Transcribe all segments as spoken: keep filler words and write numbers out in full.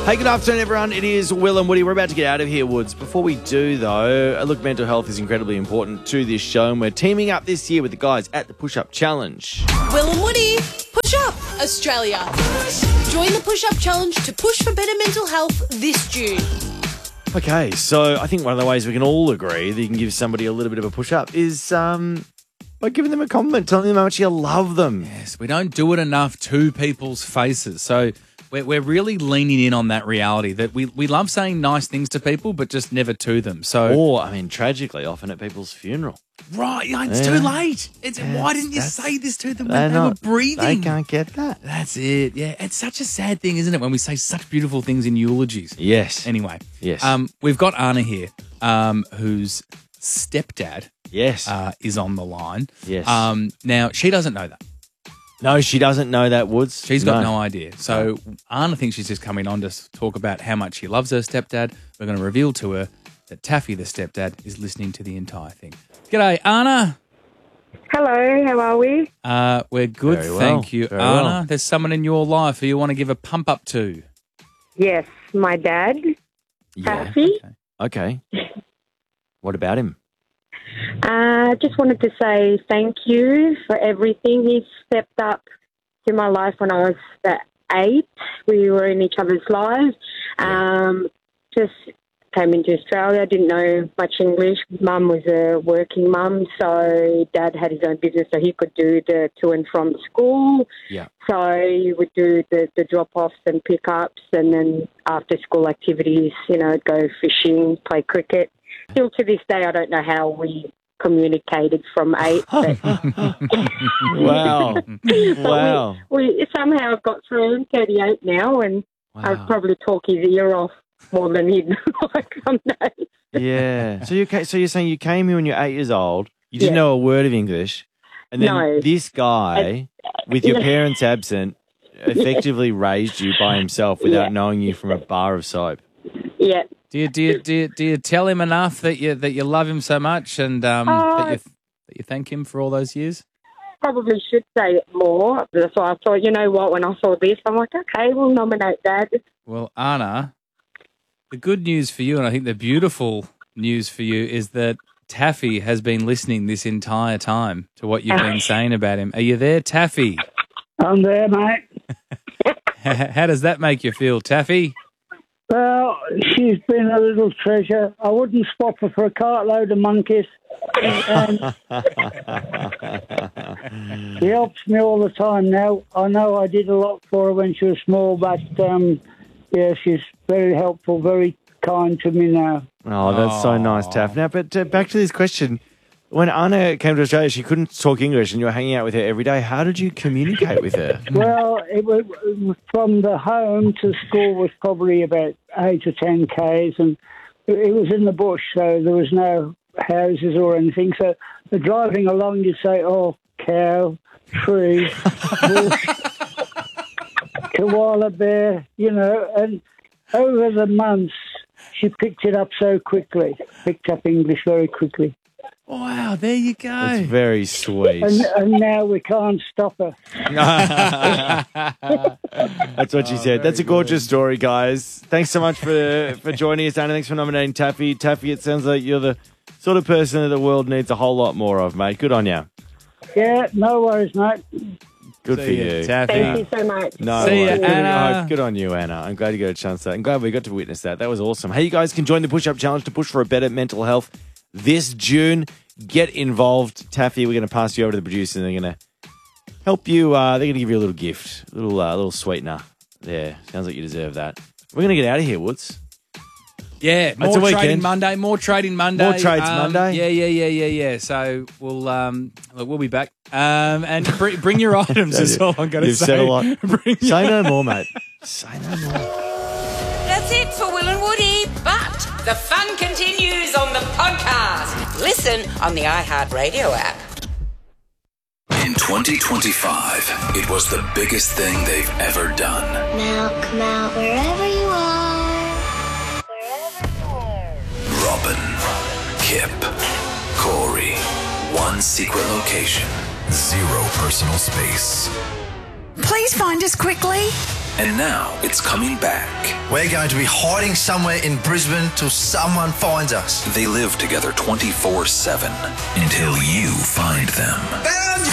Hey, good afternoon, everyone. It is Will and Woody. We're about to get out of here, Woods. Before we do, though, look, mental health is incredibly important to this show, and we're teaming up this year with the guys at the Push Up Challenge. Will and Woody, Push Up Australia. Join the Push Up Challenge to push for better mental health this June. Okay, so I think one of the ways we can all agree that you can give somebody a little bit of a push-up is um, by giving them a compliment, telling them how much you love them. Yes, we don't do it enough to people's faces. So we're, we're really leaning in on that reality that we, we love saying nice things to people, but just never to them. So, Or, I mean, tragically, often at people's funeral. right, yeah, it's Yeah. too late. It's, Yeah, why didn't you that's- say this to them They're when they were not- breathing? They can't get that. That's it. Yeah, it's such a sad thing, isn't it, when we say such beautiful things in eulogies? Yes. Anyway, Yes. Um, we've got Anna here, um, whose stepdad Yes. uh, is on the line. Yes. Um, now she doesn't know that. No, she doesn't know that, Woods. She's got no, idea. So Anna thinks she's just coming on to s- talk about how much she loves her stepdad. We're going to reveal to her that Taffy, the stepdad, is listening to the entire thing. G'day, Anna. Hello, how are we? Uh, we're good, Very well, thank you. very Anna, well. there's someone in your life who you want to give a pump up to. Yes, my dad, Taffy. Okay. What about him? Uh, just wanted to say thank you for everything. He stepped up to my life when I was uh, eight. We were in each other's lives. Um, just came into Australia, didn't know much English. Mum was a working mum, so Dad had his own business, so he could do the to and from school. Yeah. So he would do the, the drop-offs and pick-ups, and then after-school activities, you know, go fishing, play cricket. Still to this day, I don't know how we communicated from eight. But, Wow. but Wow. we, we somehow got through. I'm thirty-eight now, and Wow. I'd probably talk his ear off more than he'd like some days. Yeah. So you ca- so you're saying you came here when you're eight years old. You didn't Yeah. know a word of English, and then No. this guy, with your parents absent, effectively raised you by himself without Yeah. knowing you from a bar of soap. Yeah. Do you do you, do you, do you tell him enough that you that you love him so much and um, Uh, that you that you thank him for all those years? Probably should say it more. That's why I thought, you know what, when I saw this, I'm like, okay, we'll nominate Dad. Well, Anna, the good news for you, and I think the beautiful news for you, is that Taffy has been listening this entire time to what you've been saying about him. Are you there, Taffy? I'm there, mate. How does that make you feel, Taffy? Well, she's been a little treasure. I wouldn't swap her for a cartload of monkeys. And she helps me all the time now. I know I did a lot for her when she was small, but um, yeah, she's very helpful, very kind to me now. Oh, that's so nice, Taff. Now, but uh, back to this question. When Anna came to Australia, she couldn't talk English, and you were hanging out with her every day. How did you communicate with her? Well, it was, from the home to school was probably about eight or ten k's, and it, it was in the bush, so there was no houses or anything. So the driving along, you'd say, "Oh, cow, tree, bush, koala bear," you know. And over the months, she picked it up so quickly, picked up English very quickly. Wow, there you go. That's very sweet. And, and now we can't stop her. That's what she said. That's a gorgeous story, guys. Thanks so much for for joining us, Anna. Thanks for nominating Taffy. Taffy, it sounds like you're the sort of person that the world needs a whole lot more of, mate. Good on you. Yeah, no worries, mate. Good See for ya, you. Taffy. Thank you so much. No, See ya, worries. Anna. Oh, good on you, Anna. I'm glad you got a chance to that. I'm glad we got to witness that. That was awesome. Hey, you guys can join the Push Up Challenge to push for a better mental health this June. Get involved. Taffy, we're going to pass you over to the producer and they're going to help you. Uh, they're going to give you a little gift, a little, uh, little sweetener. There. Sounds like you deserve that. We're going to get out of here, Woods. Yeah, more a trading weekend. Monday, more trading Monday. More trades Um, Monday. Yeah, yeah, yeah, yeah, yeah. So we'll um, look, we'll be back. Um, and br- bring your items is all I'm going to You've say. said a lot. Bring your- Say no more, mate. Say no more. That's it for Will and Woody, but the fun continues on the podcast. Listen on the iHeartRadio app. In twenty twenty-five, it was the biggest thing they've ever done. Now come out wherever you are. Wherever you are. Robin, Kip, Corey, one secret location, zero personal space. Please find us quickly. And now it's coming back. We're going to be hiding somewhere in Brisbane till someone finds us. They live together twenty-four seven until you find them. Found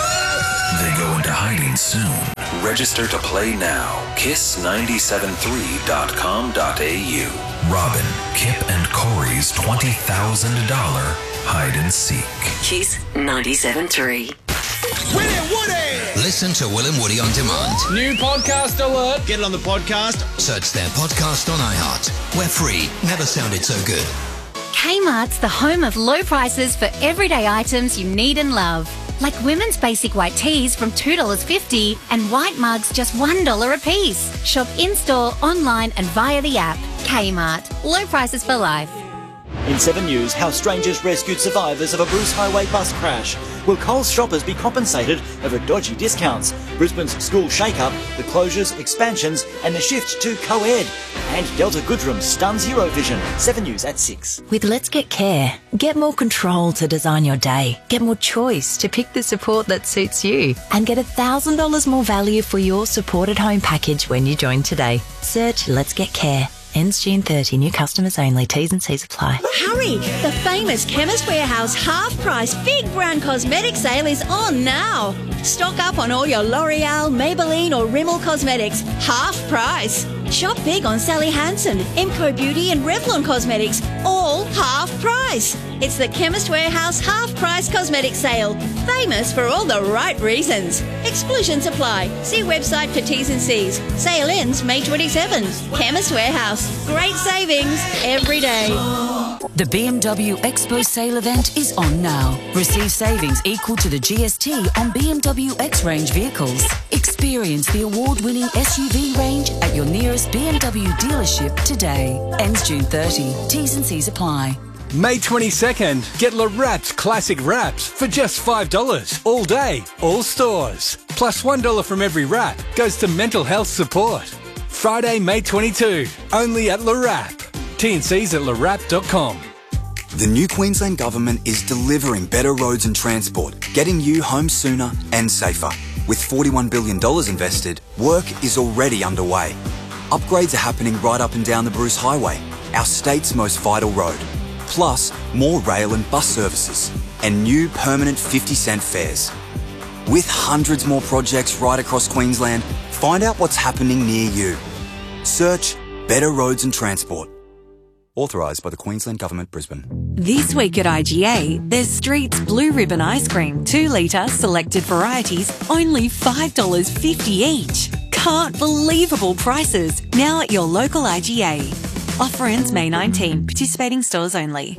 you! They go into hiding soon. Register to play now. kiss nine seven three dot com dot a u. Robin, Kip and Corey's twenty thousand dollars hide and seek. Kiss ninety-seven three. Will and Woody! Listen to Will and Woody on demand. New podcast alert. Get it on the podcast. Search their podcast on iHeart. We're free. Never sounded so good. Kmart's the home of low prices for everyday items you need and love. Like women's basic white tees from two dollars fifty and white mugs just one dollar a piece. Shop in-store, online and via the app. Kmart. Low prices for life. In seven News, how strangers rescued survivors of a Bruce Highway bus crash. Will Coles shoppers be compensated over dodgy discounts? Brisbane's school shake-up, the closures, expansions and the shift to co-ed. And Delta Goodrem stuns Eurovision. seven News at six. With Let's Get Care, get more control to design your day. Get more choice to pick the support that suits you. And get one thousand dollars more value for your supported home package when you join today. Search Let's Get Care. Ends June thirtieth. New customers only. T's and C's apply. Hurry! The famous Chemist Warehouse half-price big brand cosmetic sale is on now. Stock up on all your L'Oreal, Maybelline or Rimmel cosmetics. Half price. Shop big on Sally Hansen, Emco Beauty and Revlon Cosmetics. All half price. It's the Chemist Warehouse half-price cosmetic sale. Famous for all the right reasons. Exclusions apply. See website for T's and C's. Sale ends May twenty-seventh. Chemist Warehouse. Great savings every day. The B M W Expo sale event is on now. Receive savings equal to the G S T on B M W X-Range vehicles. Experience the award-winning S U V range at your nearest B M W dealership today. Ends June thirtieth. T's and C's apply. May twenty-second, get La Wraps Classic Wraps for just five dollars. All day, all stores. Plus one dollar from every wrap goes to mental health support. Friday, May twenty-second, only at La Wrap. T and C's at la wrap dot com. The new Queensland Government is delivering better roads and transport, getting you home sooner and safer. With forty-one billion dollars invested, work is already underway. Upgrades are happening right up and down the Bruce Highway, our state's most vital road. Plus, more rail and bus services, and new permanent fifty cent fares. With hundreds more projects right across Queensland, find out what's happening near you. Search Better Roads and Transport. Authorised by the Queensland Government, Brisbane. This week at I G A, there's Street's Blue Ribbon Ice Cream, two litre, selected varieties, only five dollars fifty each. Can't believable prices, now at your local I G A. Offer ends May nineteenth, participating stores only.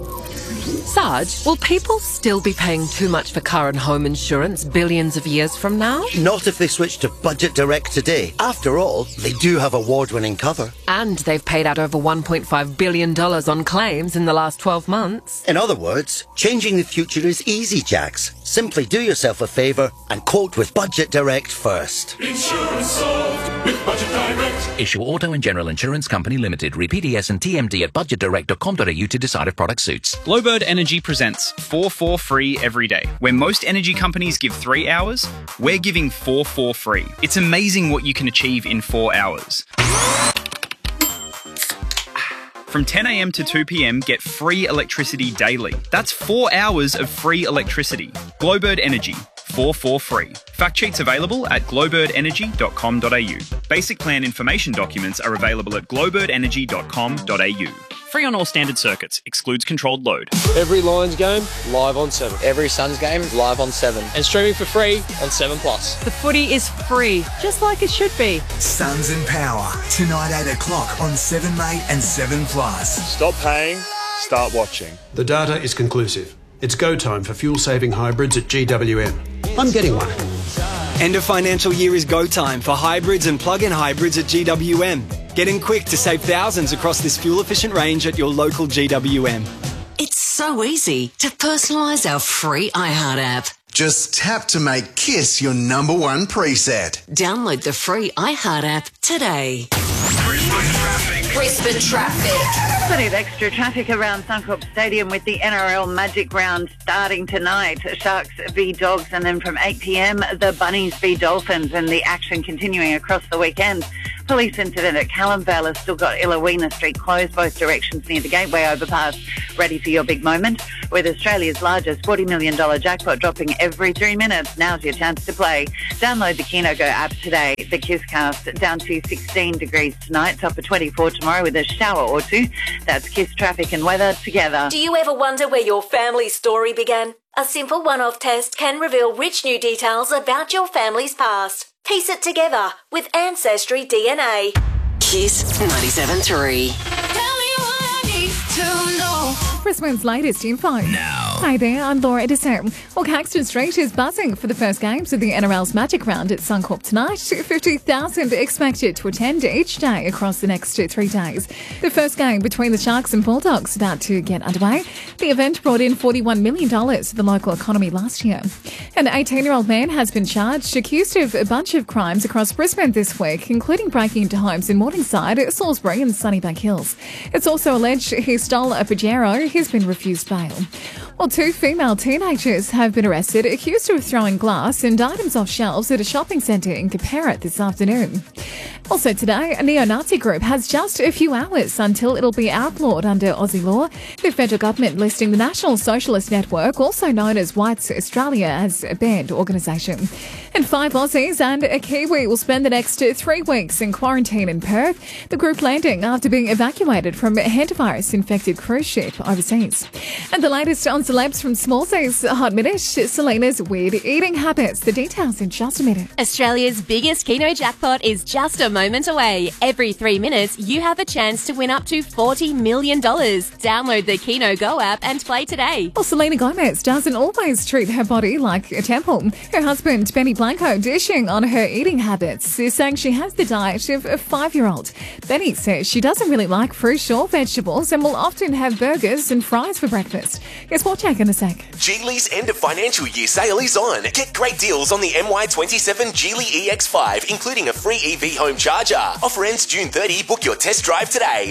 Sarge, will people still be paying too much for car and home insurance billions of years from now? Not if they switch to Budget Direct today. After all, they do have award-winning cover. And they've paid out over one point five billion dollars on claims in the last twelve months. In other words, changing the future is easy, Jax. Simply do yourself a favour and quote with Budget Direct first. Insurance solved with Budget Direct. Issue Auto and General Insurance Company Limited. Read P D S and T M D at budget direct dot com dot a u to decide if product suits. Glowbird Energy presents four four free every day. Where most energy companies give three hours, we're giving four four free. It's amazing what you can achieve in four hours. From ten a m to two p m, get free electricity daily. That's four hours of free electricity. Glowbird Energy, four four free. Fact sheets available at glowbird energy dot com dot a u. Basic plan information documents are available at glowbird energy dot com dot a u. Free on all standard circuits. Excludes controlled load. Every Lions game, live on seven. Every Suns game, live on seven. And streaming for free on seven plus. The footy is free, just like it should be. Suns and Power, tonight eight o'clock on seven mate and seven plus. Stop paying, start watching. The data is conclusive. It's go time for fuel-saving hybrids at G W M. I'm getting one. End of financial year is go time for hybrids and plug-in hybrids at G W M. Get in quick to save thousands across this fuel-efficient range at your local G W M. It's so easy to personalise our free iHeart app. Just tap to make Kiss your number one preset. Download the free iHeart app today. Brisbane traffic. Brisbane traffic. Plenty of extra traffic around Suncorp Stadium with the N R L Magic Round starting tonight. Sharks v Dogs, and then from eight p m the Bunnies v Dolphins, and the action continuing across the weekend. Police incident at Callumvale has still got Illawina Street closed, both directions near the Gateway overpass. Ready for your big moment? With Australia's largest forty million dollars jackpot dropping every three minutes, now's your chance to play. Download the Keno Go app today. The Kisscast down to sixteen degrees tonight, top of twenty-four tomorrow with a shower or two. That's Kiss traffic and weather together. Do you ever wonder where your family story began? A simple one-off test can reveal rich new details about your family's past. Piece it together with Ancestry D N A. Kiss ninety-seven point three. Brisbane's latest info. Now. Hi there, I'm Laura Edison. Well, Caxton Street is buzzing for the first games of the N R L's Magic Round at Suncorp tonight. fifty thousand expected to attend each day across the next three days. The first game between the Sharks and Bulldogs about to get underway. The event brought in forty-one million dollars to the local economy last year. An eighteen-year-old man has been charged, accused of a bunch of crimes across Brisbane this week, including breaking into homes in Morningside, Salisbury and Sunnybank Hills. It's also alleged he stole a Pajero. He's been refused bail. Well, two female teenagers have been arrested, accused of throwing glass and items off shelves at a shopping centre in Capera this afternoon. Also today, a neo-Nazi group has just a few hours until it'll be outlawed under Aussie law. The federal government listing the National Socialist Network, also known as Whites Australia, as a banned organisation. And five Aussies and a Kiwi will spend the next three weeks in quarantine in Perth. The group landing after being evacuated from a hantavirus-infected cruise ship overseas. And the latest on celebs from Smallsy's Hot Minute, Selena's weird eating habits. The details in just a minute. Australia's biggest Keno jackpot is just a moment away. Every three minutes, you have a chance to win up to forty million dollars. Download the Keno Go app and play today. Well, Selena Gomez doesn't always treat her body like a temple. Her husband, Benny Blanco, dishing on her eating habits, is saying she has the diet of a five-year-old. Benny says she doesn't really like fruit or vegetables and will often have burgers and fries for breakfast. Guess we'll check in a sec. Geely's end of financial year sale is on. Get great deals on the M Y twenty-seven Geely E X five, including a free E V home charger. Offer ends June thirtieth. Book your test drive today.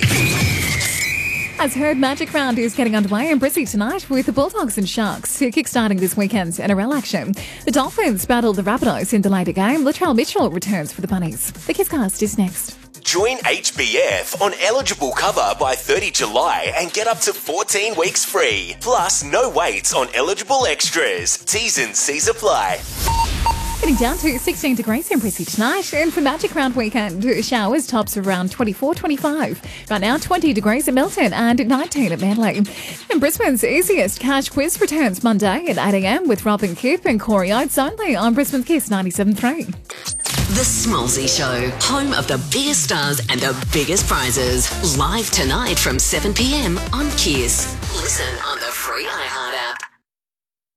As heard, Magic Round is getting underway in Brizzy tonight with the Bulldogs and Sharks, kick-starting this weekend's N R L action. The Dolphins battle the Rabbitohs in the later game. Latrell Mitchell returns for the Bunnies. The Kisscast is next. Join H B F on eligible cover by thirtieth of July and get up to fourteen weeks free. Plus, no waits on eligible extras. T's and C's apply. Getting down to sixteen degrees in Brizzy tonight. And for Magic Round weekend, showers tops around twenty-four, twenty-five. Right now, twenty degrees at Milton and nineteen at Manly. And Brisbane's easiest cash quiz returns Monday at eight a.m. with Robin Kipp and Corey Oates only on Brisbane's Kiss ninety-seven point three. The Smallsy Show, home of the biggest stars and the biggest prizes. Live tonight from seven p.m. on Kiss. Listen on the free iHeart app.